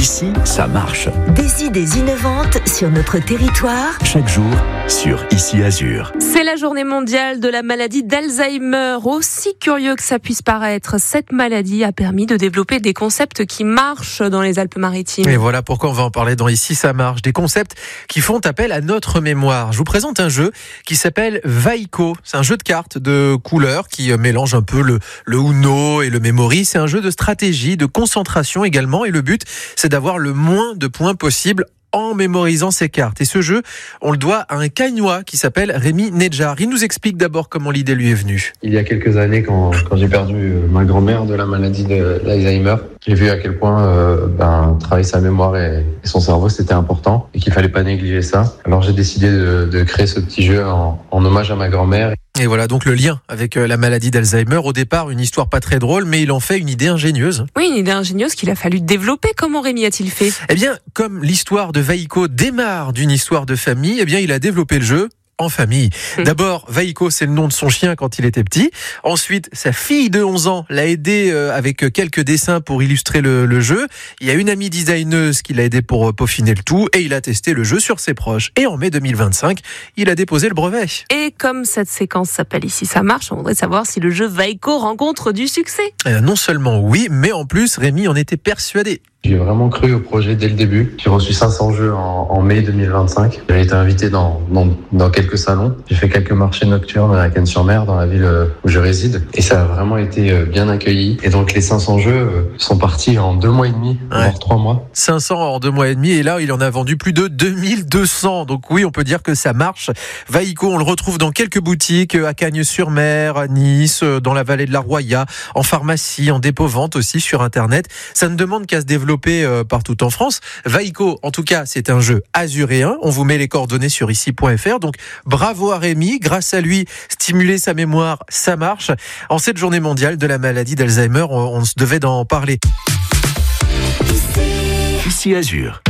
Ici, ça marche. Des idées innovantes sur notre territoire. Chaque jour, sur Ici Azur. C'est la journée mondiale de la maladie d'Alzheimer. Aussi curieux que ça puisse paraître, cette maladie a permis de développer des concepts qui marchent dans les Alpes-Maritimes. Et voilà pourquoi on va en parler dans Ici ça marche. Des concepts qui font appel à notre mémoire. Je vous présente un jeu qui s'appelle Vaiko. C'est un jeu de cartes de couleurs qui mélange un peu le Uno et le Memory. C'est un jeu de stratégie, de concentration également. Et le but, c'est d'avoir le moins de points possible en mémorisant ces cartes. Et ce jeu, on le doit à un Cagnois qui s'appelle Rémi Nedjar. Il nous explique d'abord comment l'idée lui est venue. Il y a quelques années, quand j'ai perdu ma grand-mère de la maladie de l'Alzheimer, j'ai vu à quel point travailler sa mémoire et son cerveau, c'était important et qu'il fallait pas négliger ça. Alors j'ai décidé de créer ce petit jeu en hommage à ma grand-mère. Et voilà donc le lien avec la maladie d'Alzheimer. Au départ, une histoire pas très drôle, mais il en fait une idée ingénieuse. Oui, une idée ingénieuse qu'il a fallu développer. Comment Rémi a-t-il fait ? Eh bien, comme l'histoire de Vaiko démarre d'une histoire de famille, eh bien, il a développé le jeu en famille. D'abord, Vaiko, c'est le nom de son chien quand il était petit. Ensuite, sa fille de 11 ans l'a aidé avec quelques dessins pour illustrer le jeu. Il y a une amie designeuse qui l'a aidé pour peaufiner le tout et il a testé le jeu sur ses proches. Et en mai 2025, il a déposé le brevet. Et comme cette séquence s'appelle Ici ça marche, on voudrait savoir si le jeu Vaiko rencontre du succès. Non seulement oui, mais en plus, Rémi en était persuadé. J'ai vraiment cru au projet dès le début. J'ai reçu 500 jeux en mai 2025. J'ai été invité dans quelques salons. J'ai fait quelques marchés nocturnes à Cannes-sur-Mer, dans la ville où je réside. Et ça a vraiment été bien accueilli. Et donc les 500 jeux sont partis en 2 mois et demi, voire 3 mois. 500 en 2 mois et demi. Et là, il en a vendu plus de 2200. Donc oui, on peut dire que ça marche. Vaiko, on le retrouve dans quelques boutiques, à Cagnes-sur-Mer, à Nice, dans la vallée de la Roya, en pharmacie, en dépôt-vente aussi sur Internet. Ça ne demande qu'à se développer partout en France. Vaiko, en tout cas, c'est un jeu azuréen. On vous met les coordonnées sur ici.fr. Donc, bravo à Rémi. Grâce à lui, stimuler sa mémoire, ça marche. En cette journée mondiale de la maladie d'Alzheimer, on se devait d'en parler. Ici Azur.